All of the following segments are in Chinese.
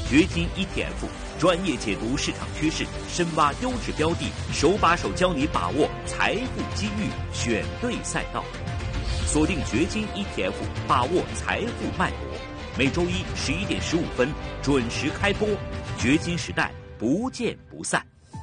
掘金 ETF， 专业解读市场趋势，深挖优质标的，手把手教你把握财富机遇，选对赛道。锁定掘金 ETF， 把握财富脉搏。每周一11点15分准时开播，掘金时代不见不散。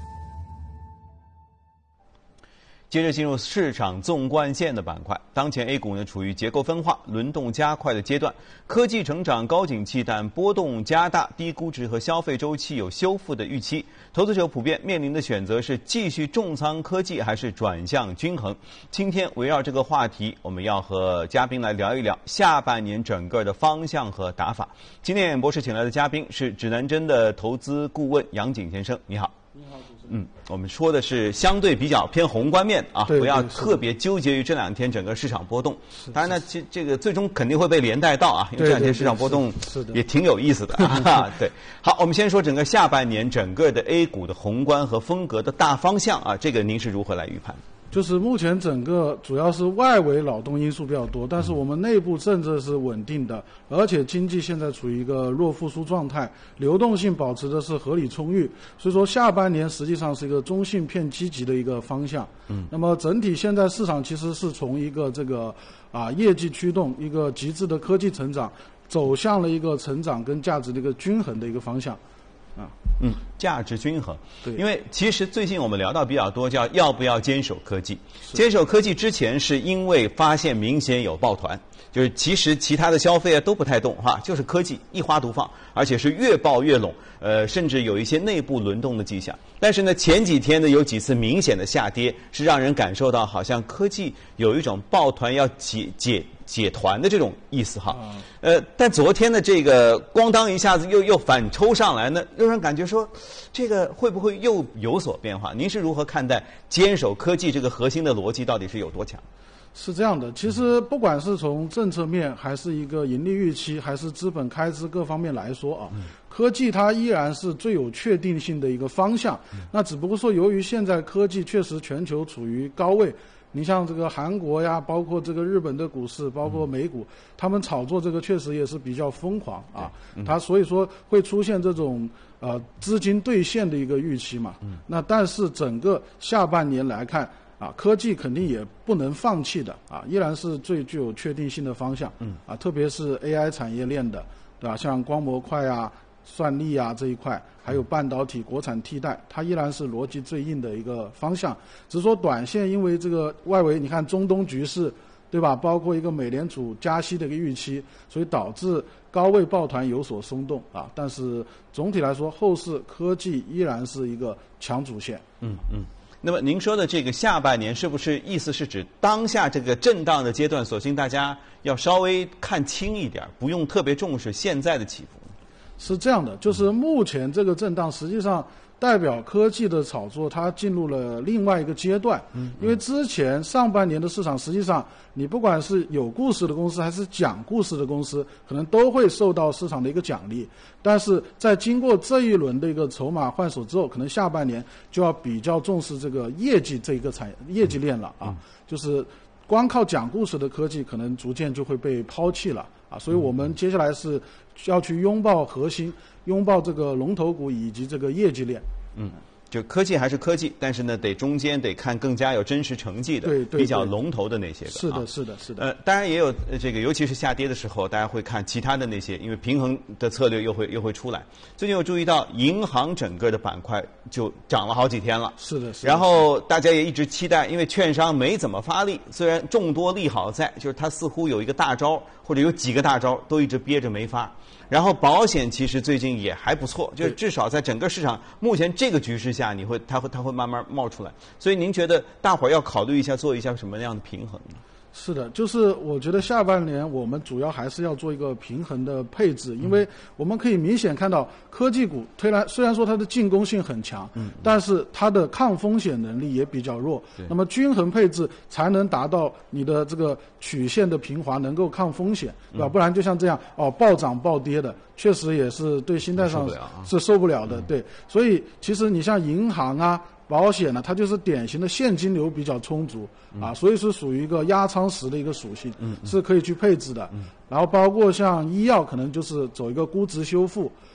接着进入市场纵贯线的板块，当前 A 股处于结构分化、轮动加快的阶段，科技成长高景气，但波动加大，低估值和消费周期有修复的预期。投资者普遍面临的选择是继续重仓科技，还是转向均衡？今天围绕这个话题，我们要和嘉宾来聊一聊下半年整个的方向和打法。今天演播室请来的嘉宾是指南针的投资顾问杨景先生，你好。 你好，主持人。 我们说的是相对比较偏宏观面啊， 对不要特别纠结于这两天整个市场波动。当然呢，这个最终肯定会被连带到啊，因为这两天市场波动也挺有意思的啊。对，好，我们先说整个下半年整个的 A 股的宏观和风格的大方向啊，这个您是如何来预判？ 就是目前整个主要是外围扰动因素比较多，但是我们内部政策是稳定的，而且经济现在处于一个弱复苏状态，流动性保持的是合理充裕，所以说下半年实际上是一个中性偏积极的一个方向。那么整体现在市场其实是从一个这个业绩驱动一个极致的科技成长，走向了一个成长跟价值的一个均衡的一个方向。 价值均衡。 对， 因为其实最近我们聊到比较多，叫要不要坚守科技。坚守科技之前，是因为发现明显有抱团，就是其实其他的消费都不太动哈，就是科技一花独放，而且是越抱越拢，甚至有一些内部轮动的迹象。但是呢，前几天呢有几次明显的下跌，是让人感受到好像科技有一种抱团要解团的这种意思哈。但昨天的这个咣当一下子又反抽上来呢，让人感觉说这个会不会又有所变化？您是如何看待坚守科技这个核心的逻辑到底是有多强？ 是这样的，其实不管是从政策面，还是一个盈利预期，还是资本开支各方面来说啊，科技它依然是最有确定性的一个方向。那只不过说，由于现在科技确实全球处于高位，你像这个韩国呀，包括这个日本的股市，包括美股，他们炒作这个确实也是比较疯狂啊。它所以说会出现这种资金兑现的一个预期嘛。那但是整个下半年来看科技肯定也不能放弃的依然是最具有确定性的方向。特别是 AI 产业链的，对吧？像光模块算力这一块，还有半导体国产替代，它依然是逻辑最硬的一个方向。只是说短线因为这个外围，你看中东局势，对吧？包括一个美联储加息的一个预期，所以导致高位抱团有所松动但是总体来说，后市科技依然是一个强主线。 那么您说的这个下半年，是不是意思是指当下这个震荡的阶段，索性大家要稍微看轻一点，不用特别重视现在的起伏？ 是这样的，就是目前这个震荡实际上代表科技的炒作它进入了另外一个阶段。因为之前上半年的市场，实际上你不管是有故事的公司还是讲故事的公司，可能都会受到市场的一个奖励。但是在经过这一轮的一个筹码换手之后，可能下半年就要比较重视这个业绩这一个业绩链了就是光靠讲故事的科技可能逐渐就会被抛弃了所以我们接下来是要去拥抱核心，拥抱这个龙头股以及这个业绩链。 就科技还是科技，但是呢，中间得看更加有真实成绩的， 对比较龙头的那些个。 是的。 当然也有这个，尤其是下跌的时候，大家会看其他的那些，因为平衡的策略又会出来。最近有注意到银行整个的板块就涨了好几天了。 是的。 然后大家也一直期待，因为券商没怎么发力，虽然众多利好在，就是它似乎有一个大招或者有几个大招都一直憋着没发。然后保险其实最近也还不错，就是至少在整个市场目前这个局势下，它会慢慢冒出来。所以您觉得大伙儿要考虑一下，做一下什么样的平衡呢？ 是的，就是我觉得下半年我们主要还是要做一个平衡的配置，因为我们可以明显看到科技股虽然说它的进攻性很强，但是它的抗风险能力也比较弱。那么均衡配置才能达到你的这个曲线的平滑，能够抗风险，对吧？不然就像这样暴涨暴跌的，确实也是对心态上是受不了的。对，所以其实你像银行保险呢，它就是典型的现金流比较充足所以是属于一个压舱石的一个属性，是可以去配置的。然后包括像医药，可能就是走一个估值修复，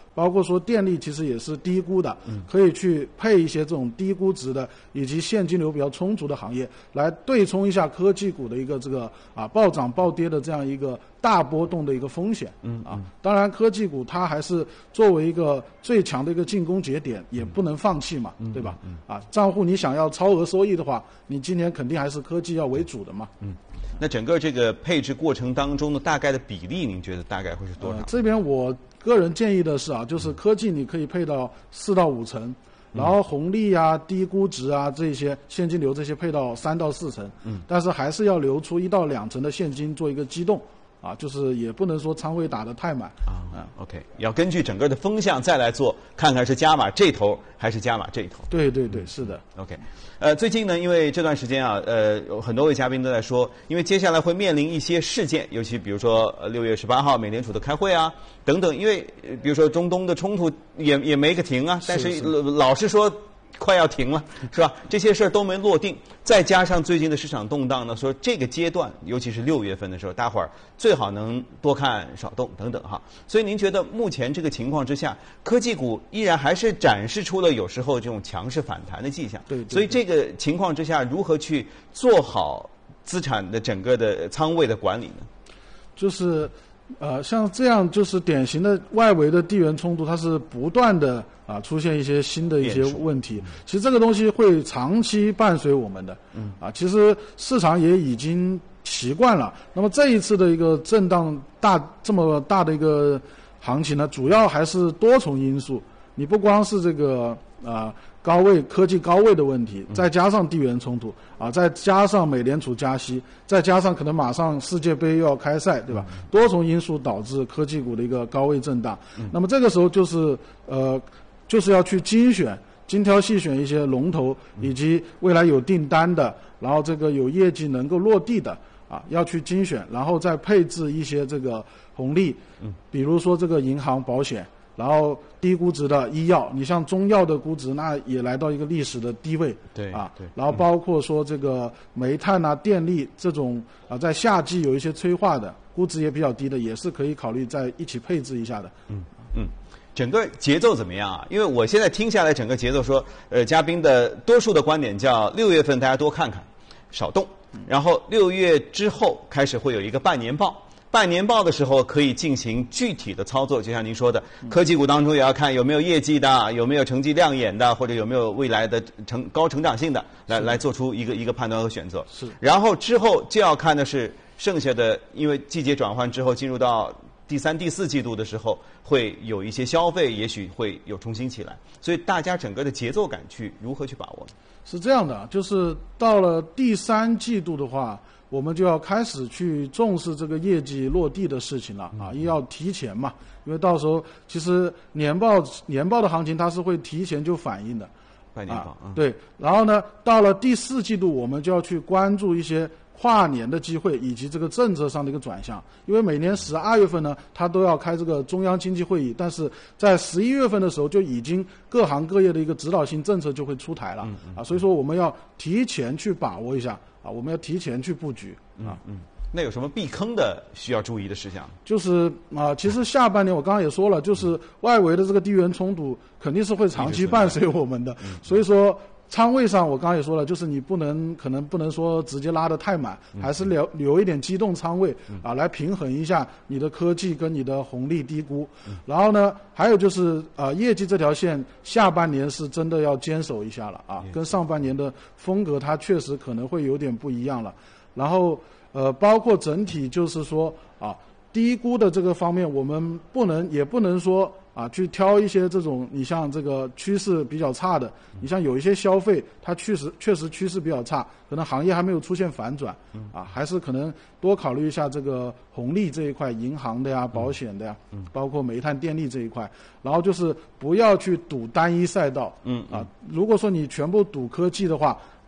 包括说电力其实也是低估的，可以去配一些这种低估值的以及现金流比较充足的行业，来对冲一下科技股的一个这个暴涨暴跌的这样一个大波动的一个风险。当然科技股它还是作为一个最强的一个进攻节点，也不能放弃嘛，对吧？账户你想要超额收益的话，你今年肯定还是科技要为主的嘛。 那整个这个配置过程当中的大概的比例，您觉得大概会是多少？ 这边我个人建议的是就是科技你可以配到4到5成，然后红利低估值这些现金流这些配到3到4成，但是还是要留出1到2成的现金做一个机动。就是也不能说仓位打得太满 OK， 要根据整个的风向再来做，看看是加码这头还是加码这一头。 对，是的。 OK， 最近呢，因为这段时间有很多位嘉宾都在说，因为接下来会面临一些事件，尤其比如说6月18号美联储的开会等等，因为比如说中东的冲突也没个停但是老是说快要停了，是吧？这些事儿都没落定，再加上最近的市场动荡呢，说这个阶段，尤其是6月份的时候，大伙儿最好能多看少动等等所以您觉得目前这个情况之下，科技股依然还是展示出了有时候这种强势反弹的迹象。 对。 所以这个情况之下，如何去做好资产的整个的仓位的管理呢？ 就是像这样就是典型的外围的地缘冲突，它是不断的出现一些新的一些问题。其实这个东西会长期伴随我们的。其实市场也已经习惯了。那么这一次的一个震荡这么大的一个行情呢，主要还是多重因素。你不光是这个科技高位的问题，再加上地缘冲突再加上美联储加息，再加上可能马上世界杯又要开赛，对吧？多重因素导致科技股的一个高位震荡。那么这个时候就是要去精挑细选一些龙头，以及未来有订单的，然后这个有业绩能够落地的要去精选，然后再配置一些这个红利，比如说这个银行、保险。然后低估值的医药，你像中药的估值那也来到一个历史的低位， 对然后包括说这个煤炭电力这种在夏季有一些催化的估值也比较低的，也是可以考虑在一起配置一下的。 整个节奏怎么样因为我现在听下来整个节奏说，嘉宾的多数的观点叫6月份大家多看看，少动，然后6月之后开始会有一个半年报。半年报的时候可以进行具体的操作，就像您说的，科技股当中也要看有没有业绩的，有没有成绩亮眼的，或者有没有未来的高成长性的，来做出一个判断和选择。 是。 然后之后就要看的是剩下的，因为季节转换之后进入到第3、第4季度的时候，会有一些消费，也许会有重新起来。所以大家整个的节奏感如何去把握？ 是这样的，就是到了第3季度的话，我们就要开始去重视这个业绩落地的事情了也要提前嘛，因为到时候其实年报的行情它是会提前就反映的。 半年报对，然后呢，到了第4季度，我们就要去关注一些跨年的机会以及这个政策上的一个转向，因为每年12月份呢，它都要开这个中央经济会议，但是在11月份的时候就已经各行各业的一个指导性政策就会出台了所以说我们要提前去把握一下我们要提前去布局那有什么避坑的需要注意的事项？ 就是其实下半年我刚刚也说了，就是外围的这个地缘冲突肯定是会长期伴随我们的，所以说仓位上我刚刚也说了，就是你可能不能说直接拉得太满，还是留一点机动仓位来平衡一下你的科技跟你的红利低估。然后呢，还有就是业绩这条线下半年是真的要坚守一下了跟上半年的风格它确实可能会有点不一样了。然后包括整体就是说低估的这个方面，我们也不能说去挑一些这种你像这个趋势比较差的，你像有一些消费它确实趋势比较差，可能行业还没有出现反转还是可能多考虑一下这个红利这一块，银行的呀、保险的呀，包括煤炭电力这一块。然后就是不要去赌单一赛道如果说你全部赌科技的话，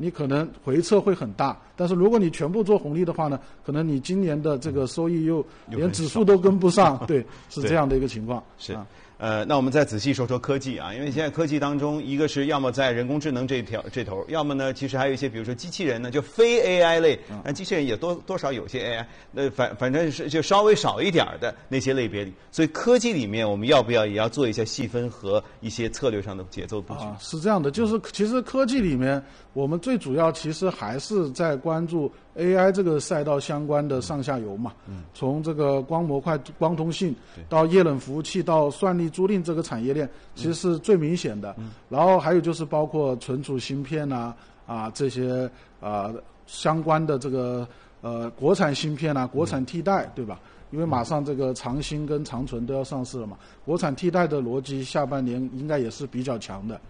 你可能回撤会很大，但是如果你全部做红利的话呢，可能你今年的这个收益又连指数都跟不上，对，是这样的一个情况。 是。那我们再仔细说说科技啊，因为现在科技当中，一个是要么在人工智能这头，要么呢，其实还有一些，比如说机器人呢，就非 AI 类，但机器人也多少有些 AI，反正是就稍微少一点的那些类别里，所以科技里面我们要不要也要做一些细分和一些策略上的节奏布局？ 是这样的，就是其实科技里面我们最主要其实还是在关注 AI 这个赛道相关的上下游嘛，从这个光模块、光通信到液冷服务器到算力租赁这个产业链，其实是最明显的。然后还有就是包括存储芯片这些相关的这个国产芯片国产替代，对吧？因为马上这个长芯跟长存都要上市了嘛，国产替代的逻辑下半年应该也是比较强的。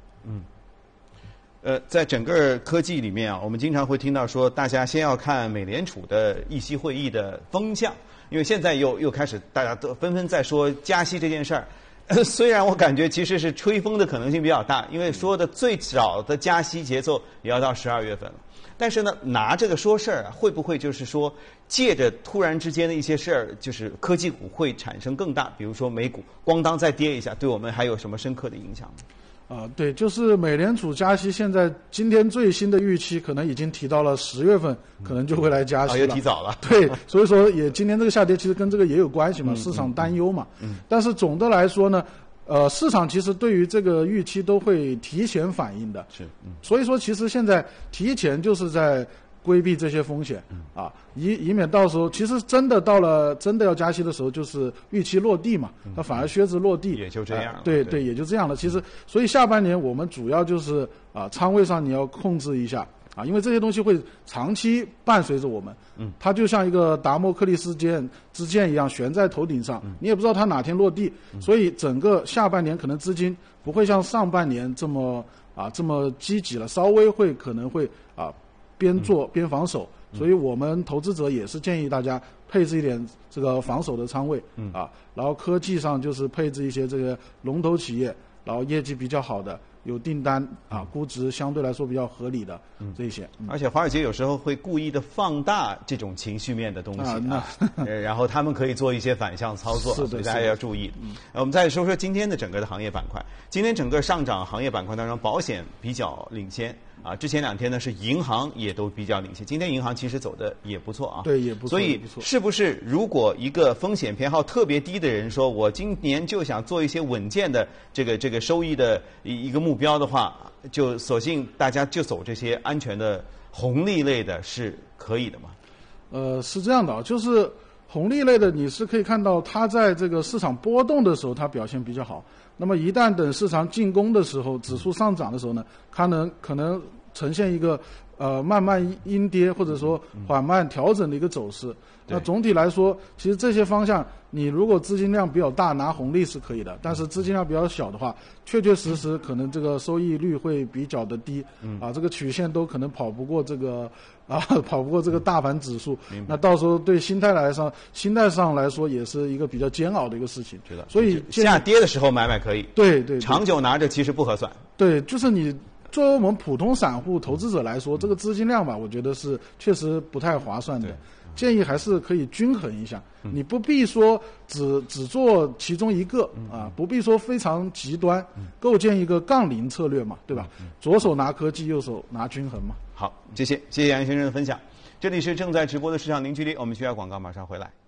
在整个科技里面啊，我们经常会听到说，大家先要看美联储的议息会议的风向，因为现在又开始大家都纷纷在说加息这件事儿。虽然我感觉其实是吹风的可能性比较大，因为说的最早的加息节奏也要到12月份了。但是呢，拿这个说事儿啊，会不会就是说借着突然之间的一些事儿，就是科技股会产生更大，比如说美股咣当再跌一下，对我们还有什么深刻的影响吗？ 对，就是美联储加息，现在今天最新的预期可能已经提到了10月份，可能就会来加息了。 也提早了。 对，所以说今年这个下跌其实跟这个也有关系嘛，市场担忧嘛。但是总的来说呢，市场其实对于这个预期都会提前反应的。 是。 所以说，其实现在提前就是在规避这些风险以免到时候其实真的到了真的要加息的时候，就是预期落地嘛，它反而靴子落地， 也就这样了。 对，也就这样了。其实，所以下半年我们主要就是仓位上你要控制一下因为这些东西会长期伴随着我们，它就像一个达摩克利斯之剑一样悬在头顶上，你也不知道它哪天落地，所以整个下半年可能资金不会像上半年这么积极了，稍微可能会边做边防守，所以我们投资者也是建议大家配置一点这个防守的仓位然后科技上就是配置一些这个龙头企业，然后业绩比较好的，有订单估值相对来说比较合理的这些。 而且华尔街有时候会故意的放大这种情绪面的东西然后他们可以做一些反向操作，所以大家要注意。我们再说说今天的整个的行业板块。今天整个上涨行业板块当中，保险比较领先之前2天呢是银行也都比较领先，今天银行其实走的也不错对，也不错。 所以是不是如果一个风险偏好特别低的人说，我今年就想做一些稳健的这个收益的一个目标的话，就索性大家就走这些安全的红利类的是可以的吗？ 是这样的就是红利类的，你是可以看到它在这个市场波动的时候它表现比较好，那么一旦等市场进攻的时候，指数上涨的时候呢，它可能呈现一个慢慢阴跌或者说缓慢调整的一个走势。那总体来说，其实这些方向你如果资金量比较大拿红利是可以的，但是资金量比较小的话，确实可能这个收益率会比较的低这个曲线都可能跑不过这个大盘指数。那到时候对心态上来说也是一个比较煎熬的一个事情。所以下跌的时候买可以， 对， 长久拿着其实不合算。 对，就是你作为我们普通散户投资者来说，这个资金量吧，我觉得是确实不太划算的。建议还是可以均衡一下，你不必说只做其中一个不必说非常极端，构建一个杠铃策略嘛，对吧？左手拿科技，右手拿均衡嘛。 好，谢谢杨先生的分享。这里是正在直播的市场零距离，我们需要广告，马上回来。